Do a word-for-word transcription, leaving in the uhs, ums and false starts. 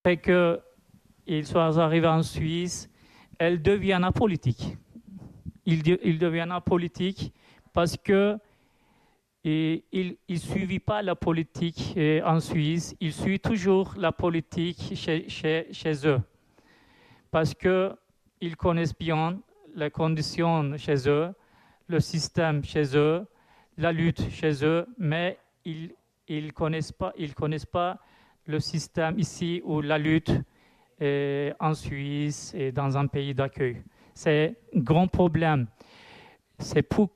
après qu'ils soient arrivés en Suisse, elles deviennent apolitiques. Ils, de, ils deviennent apolitiques parce que et ils ne suivent pas la politique euh, en Suisse, ils suivent toujours la politique chez, chez, chez eux. Parce qu'ils connaissent bien les conditions chez eux, le système chez eux, la lutte chez eux, mais ils ne connaissent pas, ils connaissent pas le système ici ou la lutte euh, en Suisse et dans un pays d'accueil. C'est un grand problème. C'est pour,